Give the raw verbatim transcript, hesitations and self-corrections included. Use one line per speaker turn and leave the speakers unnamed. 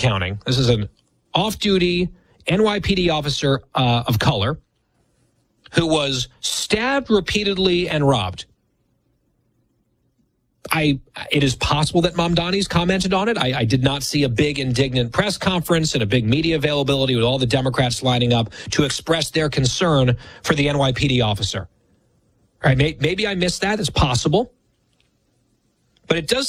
counting. This is an off-duty N Y P D officer uh, of color who was stabbed repeatedly and robbed. I, it is possible that Mamdani's commented on it. I, I did not see a big indignant press conference and a big media availability with all the Democrats lining up to express their concern for the N Y P D officer. All right, may, maybe I missed that. It's possible. But it does